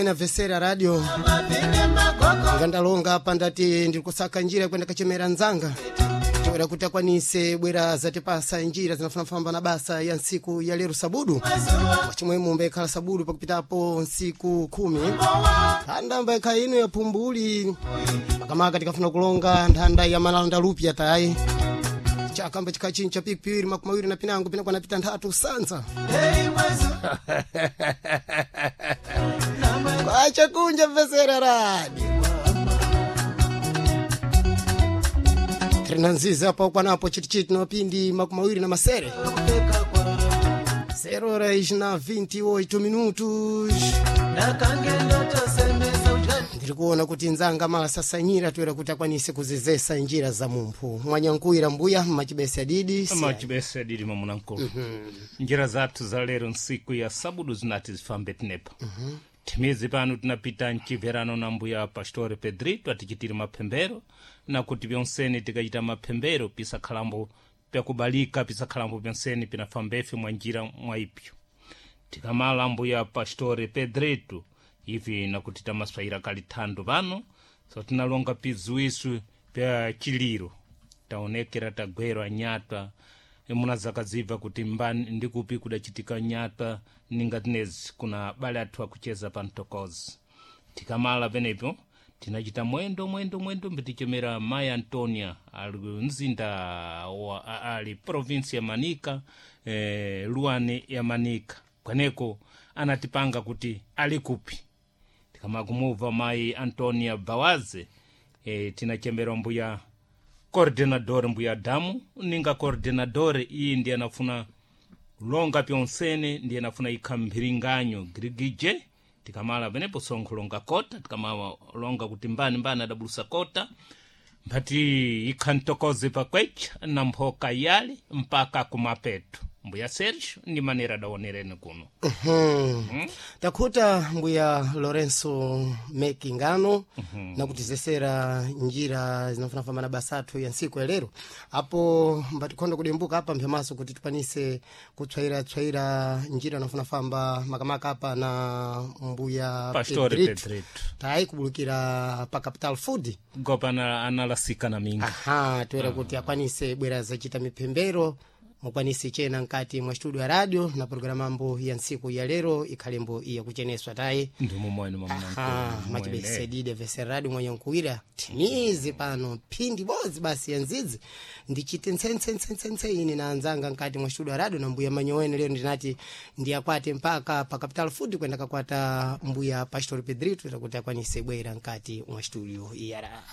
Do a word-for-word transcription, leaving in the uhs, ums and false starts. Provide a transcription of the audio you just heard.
mwena Vesera Radio ngandalonga pandati ndikusaka njira kwenda kachemera nzanga chora kuti akwanise bwera zatipasa njira zinafamba na basa ya nsiku ya lero sabudu chimwe mumbe khala sabudu pakupitapo nsiku kumi ndamba ikha ino ya pumbuli makamaka tikafuna kulonga ndanda ya malanda lupya tayi chakamba chikachincha pipiri makumawiri na pinango pina kwa napita ndatu sanza kwa chakunja Vesera Radio Trinanziza hapa kwa napo chitichiti na pindi makumawiri na masere zero horas na vinte e oito minutos ndikuona kuti nzanga mala sasa nyira tuera kuti akwanise kuzizesa njira za mumphu mwanyankuira mbuya machibese adidi machibese adidi mamunankulu mm-hmm. Njira zatu za lero nsiku ya sabudu zinati zifambe tinepa mm-hmm. Timizi pano tunapita nchiverano na mbuya Pastor Pedrito atichitiri mapembero na kuti vyonseni tikajita mapembero pisa khalambo pya kubalika pisa khalambo vyonseni pinafambefe mwa njira mwa ipyo tikamala mbuya Pastor Pedrito ivi nakutita maswaira kalitando vano so tinalonga pizuisu pya chiliro taonekera tagwero anyata emuna zakaziva kuti mbani ndikupi kudachitika nyata ningatinezi kuna bale atu kucheza pantokozi tikamala venepo tinachita mwendo mwendo mwendo mbitichemera Maya Antonia ali nzinda wa, ali provinsi ya Manika eh, Luane ya Manika kwaneko anatipanga kuti alikupi kama kumuva Mai Antonia Bawaze e, tinachembera mbuya coordinador mbuya damu ninga coordinador iyi ndiye anafuna longa pyonsene ndiye anafuna ikambiringanyo grigije tikamala venepo songo longa kota tikamala longa kuti mbani mbani adabulusa kota mbati ikantokoze pakwecha na mpoka yali mpaka kumapeto mbuya Sergio ndi manera daonerene kuno mhm mm takuta mbuya Lorenzo Mekingano mm-hmm. na kutizesera njira zinafuna fama na basatu ya nsiku ya lero hapo mbati kondo kudimbuka hapa mpemaso kuti tupanise kutswaira tswaira njira nafuna famba makamaka hapa na mbuya Pastor Pedrito tai kubulukira pa Capital Food gopana analasika na mingi aha tuera uh-huh. kuti akwanise bwera zachita mipembero mukwanisi chena nkati mwa studio ya radio na programa mambo ya nsiku ya lero ikalembo iya kucheneswa tayi ndimu mwene mamunanko machibese dide Vesera Radio mwanyankuira timizi pano pindi bozi basi yanzizi ndichite nsense nsense nsense ini na anzanga nkati mwa studio ya radio na mbuya Manyowene leo ndinati ndiyakwate mpaka pa Capital Food kwenda kakwata mbuya Pastor Pedrito kuti akwanise bwera nkati mwa studio ya